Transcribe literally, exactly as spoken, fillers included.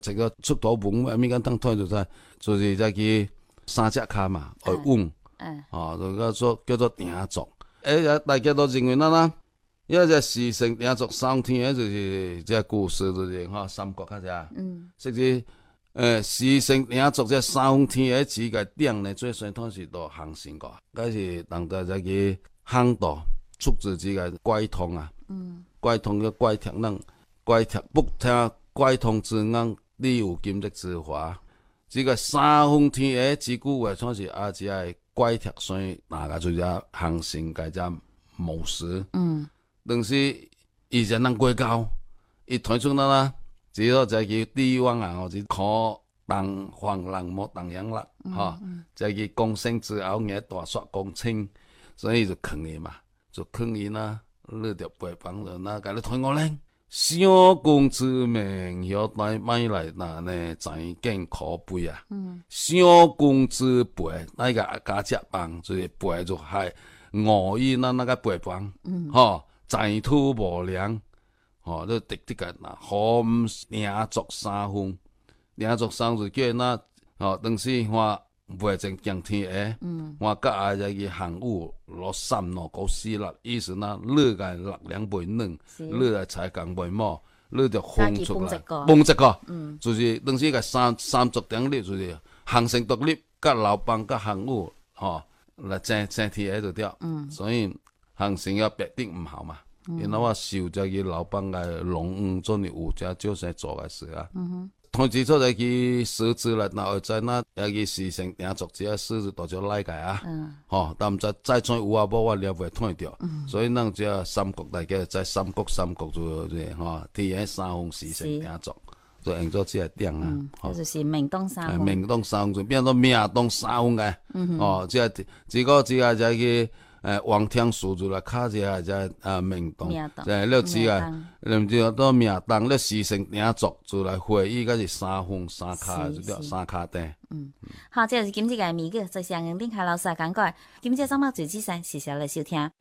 這個出土文物，咪講當睇就在，就是在佢三隻腳嘛，會穩， 嗯， 哦，就叫做叫做鼎族。誒，大家都認為哪啦？因為這時成鼎族三天，就是這故事就是哈三國嗰隻， 嗯， 甚至誒時成鼎族這三天誒只個鼎呢，最傳統是都行成過，嗰是當在這個巷道出自這個怪通啊， 嗯， 怪通個怪條人，怪條不聽怪通之言，你有今日之華。這個三分天誒，這句話算是啊，只係怪條所以哪個就叫行成個只模式。 嗯， 但是以前人過高，伊推出那啦，只要在佢帝王啊，或者可當皇人莫當樣啦，哈，在佢公升之後，嘢大刷公稱，所以就坑伊嘛，就坑伊啦，你就背幫人啦，甲你推我咧。小公之名，要帶買來那呢，真經可悲啊！ 嗯， 小公之背，那個家家幫就是背就係我意那那個背幫， 嗯， 吼，前途無量，吼，你直直個嗱，好唔鼎族三分，鼎族三就叫那，吼，當時我背正驚天誒， 嗯， 我甲阿只個行伍落三落九四六，意思那你個六兩倍兩，你個才講倍毛，你就放出來，蹦一個， 嗯， 就是當時個三三族鼎立就是行成獨立，甲老幫甲行伍，吼，來爭爭天喺度掉， 嗯， 所以行成個別定唔好嘛，因為我受這個老幫個龍五做你有只少些做個事啊。 嗯哼。 同時出嚟佢設置啦，然後在那有個時成鼎族只係設置多少來個啊？ 嗯， 吼，但唔知再再有啊無我了袂睇掉，所以咱只要三國大家在三國三國就係吼，體現三方時成鼎族，就用咗只係鼎啊， 吼，就是明東三方， 明東三方就變做明東三方嘅，哦，只係只個只係就係誒王天數就來卡只係就係啊明東，就係了只係，你唔知到明東了時成鼎族就來會議，嗰是三方三卡就叫三卡頂。 嗯，好，這就是今日嘅美語，在上硬頂下老師講過，今日怎麼最仔細，謝謝你收聽。